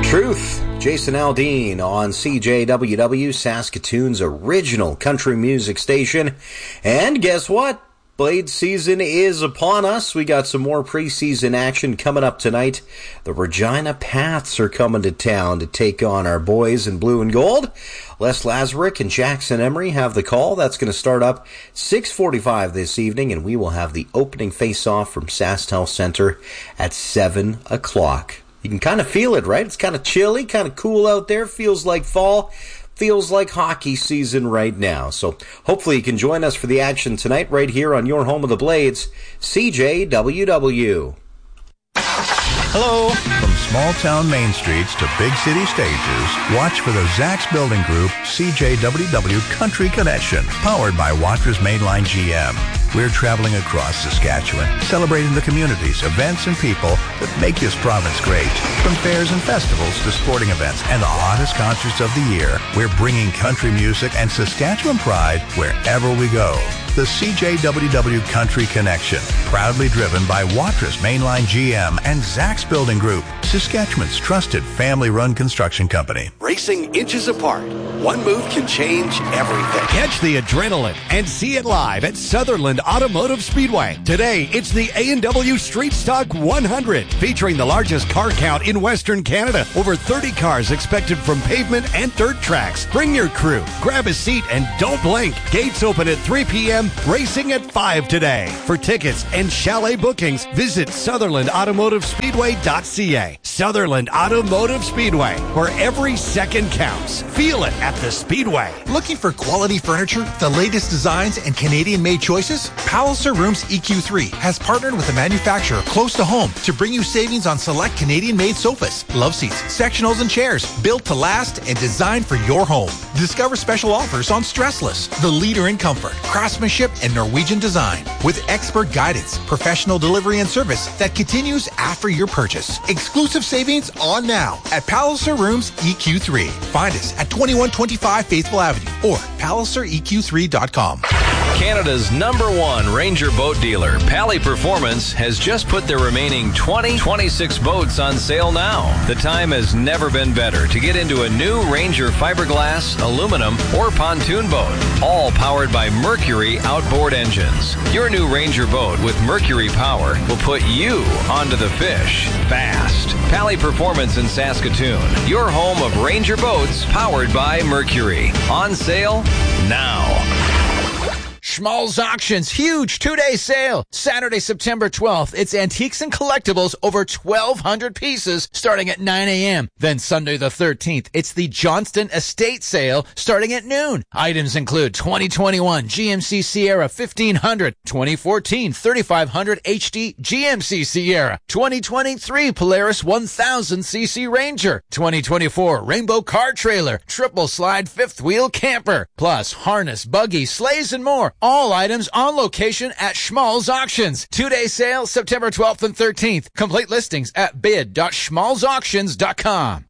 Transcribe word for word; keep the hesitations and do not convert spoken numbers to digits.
Truth, Jason Aldean on C J W W, Saskatoon's original country music station. And guess what? Blade season is upon us. We got some more preseason action coming up tonight. The Regina Pats are coming to town to take on our boys in blue and gold. Les Lazarick and Jackson Emery have the call. That's going to start up six forty-five this evening, and we will have the opening face-off from SaskTel Center at seven o'clock. You can kind of feel it, right? It's kind of chilly, kind of cool out there. Feels like fall. Feels like hockey season right now. So hopefully you can join us for the action tonight right here on your home of the Blades, C J W W. Hello. From small-town main streets to big city stages, watch for the Zax Building Group C J W W Country Connection, powered by Watra's Mainline G M. We're traveling across Saskatchewan, celebrating the communities, events, and people that make this province great. From fairs and festivals to sporting events and the hottest concerts of the year, we're bringing country music and Saskatchewan pride wherever we go. The C J W W Country Connection, proudly driven by Watra's Mainline G M and Zax Building Group, Saskatchewan's trusted family-run construction company. Racing inches apart. One move can change everything. Catch the adrenaline and see it live at Sutherland Automotive Speedway. Today, it's the A and W Street Stock one hundred, featuring the largest car count in Western Canada. Over thirty cars expected from pavement and dirt tracks. Bring your crew, grab a seat, and don't blink. Gates open at three p.m., racing at five today. For tickets and chalet bookings, visit Sutherland Automotive Speedway dot c a. Sutherland Automotive Speedway, where every second counts. Feel it at the Speedway. Looking for quality furniture, the latest designs, and Canadian-made choices? Palliser Rooms E Q three has partnered with a manufacturer close to home to bring you savings on select Canadian-made sofas, love seats, sectionals, and chairs built to last and designed for your home. Discover special offers on Stressless, the leader in comfort, craftsmanship, and Norwegian design, with expert guidance, professional delivery, and service that continues after your purchase. Exclusive savings on now at Palliser Rooms E Q three. Find us at twenty-one twenty-five Faithful Avenue or palliser e q three dot com. Canada's number one Ranger boat dealer, Pally Performance, has just put their remaining twenty twenty-six boats on sale now. The time has never been better to get into a new Ranger fiberglass, aluminum, or pontoon boat, all powered by Mercury outboard engines. Your new Ranger boat with Mercury power will put you onto the fish fast. Pally Performance in Saskatoon, your home of Ranger boats powered by Mercury. On sale now. Schmalz Auctions, huge two-day sale. Saturday, September twelfth. It's antiques and collectibles, over twelve hundred pieces, starting at nine a.m. Then Sunday the thirteenth, it's the Johnston Estate Sale, starting at noon. Items include twenty twenty-one G M C Sierra fifteen hundred, twenty fourteen thirty-five hundred H D G M C Sierra, twenty twenty-three Polaris one thousand c c Ranger, twenty twenty-four Rainbow Car Trailer, Triple Slide Fifth Wheel Camper, plus harness, buggy, sleighs, and more. All items on location at Schmalz Auctions. Two-day sale, September twelfth and thirteenth. Complete listings at bid dot schmalz auctions dot com.